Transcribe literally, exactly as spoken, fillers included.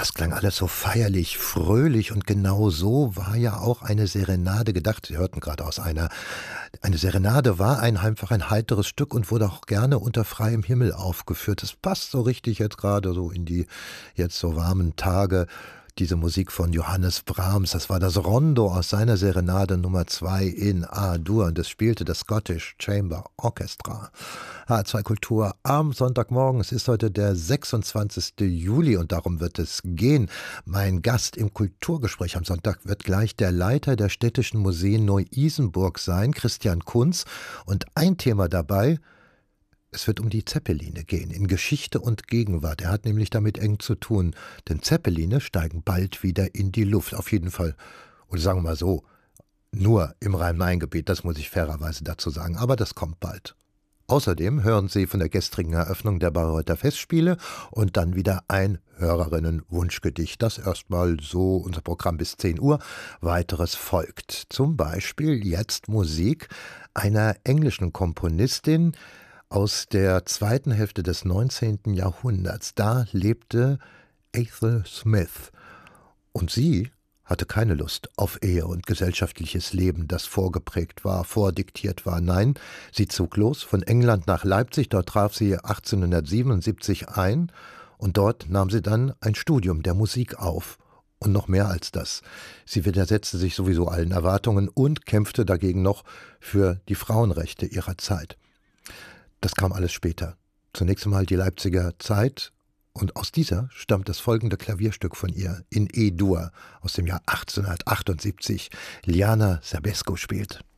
Das klang alles so feierlich, fröhlich und genau so war ja auch eine Serenade gedacht. Sie hörten gerade aus einer. Eine Serenade war ein, einfach ein heiteres Stück und wurde auch gerne unter freiem Himmel aufgeführt. Das passt so richtig jetzt gerade so in die jetzt so warmen Tage. Diese Musik von Johannes Brahms, das war das Rondo aus seiner Serenade Nummer zwei in A-Dur und das spielte das Scottish Chamber Orchestra. H R zwei Kultur am Sonntagmorgen, es ist heute der sechsundzwanzigste Juli und darum wird es gehen. Mein Gast im Kulturgespräch am Sonntag wird gleich der Leiter der Städtischen Museen Neu-Isenburg sein, Christian Kunz, und ein Thema dabei: es wird um die Zeppeline gehen, in Geschichte und Gegenwart. Er hat nämlich damit eng zu tun, denn Zeppeline steigen bald wieder in die Luft. Auf jeden Fall, oder sagen wir mal so, nur im Rhein-Main-Gebiet, das muss ich fairerweise dazu sagen, aber das kommt bald. Außerdem hören Sie von der gestrigen Eröffnung der Bayreuther Festspiele und dann wieder ein Hörerinnen-Wunschgedicht. Das erstmal so unser Programm bis zehn Uhr. Weiteres folgt. Zum Beispiel jetzt Musik einer englischen Komponistin aus der zweiten Hälfte des neunzehnten Jahrhunderts. Da lebte Ethel Smith. Und sie hatte keine Lust auf Ehe und gesellschaftliches Leben, das vorgeprägt war, vordiktiert war. Nein, sie zog los von England nach Leipzig. Dort traf sie achtzehnhundertsiebenundsiebzig ein und dort nahm sie dann ein Studium der Musik auf. Und noch mehr als das. Sie widersetzte sich sowieso allen Erwartungen und kämpfte dagegen noch für die Frauenrechte ihrer Zeit. Das kam alles später. Zunächst einmal die Leipziger Zeit, und aus dieser stammt das folgende Klavierstück von ihr in E-Dur aus dem Jahr achtzehnhundertachtundsiebzig. Liana Serbesco spielt.